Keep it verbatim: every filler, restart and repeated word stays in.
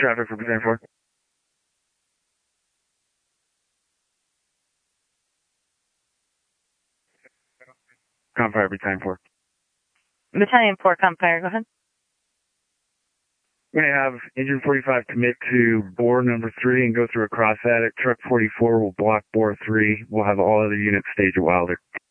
traffic for Battalion four. Compire, Battalion four. Battalion four, Compire, go ahead. We're going to have engine forty-five commit to bore number three and go through a cross addict. Truck forty-four will block bore three. We'll have all other units stage at Wilder.